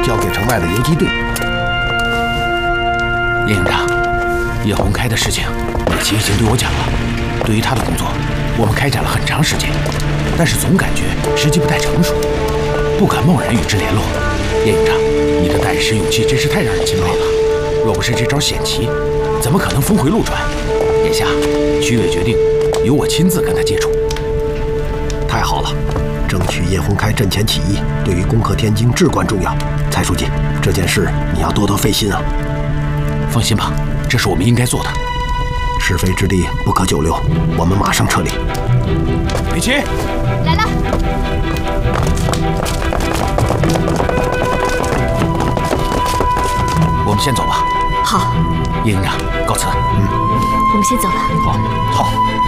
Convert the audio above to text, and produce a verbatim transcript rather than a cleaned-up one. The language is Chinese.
交给城外的游击队。 叶营长，叶洪开的事情，美琪已经对我讲了。对于他的工作，我们开展了很长时间，但是总感觉时机不太成熟，不敢贸然与之联络。叶营长，你的待时勇气真是太让人钦佩了。若不是这招险棋，怎么可能峰回路转？眼下，区委决定由我亲自跟他接触。 太好了，争取叶洪开阵前起义，对于攻克天津至关重要。蔡书记，这件事你要多多费心啊。 放心吧，这是我们应该做的。 是非之地不可久留，我们马上撤离。 美琪， 来了。 我们先走吧。 好。 叶营长，告辞。 嗯，我们先走了。 好，好。